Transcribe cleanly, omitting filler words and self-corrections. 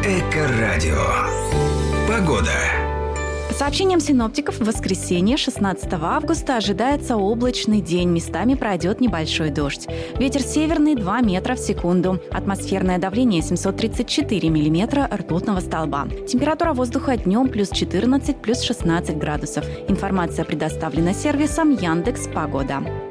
Эко-радио. Погода. По сообщениям синоптиков, в воскресенье, 16 августа, ожидается облачный день. Местами пройдет небольшой дождь. Ветер северный 2 метра в секунду. Атмосферное давление 734 миллиметра ртутного столба. Температура воздуха днем плюс 14, плюс 16 градусов. Информация предоставлена сервисом Яндекс.Погода.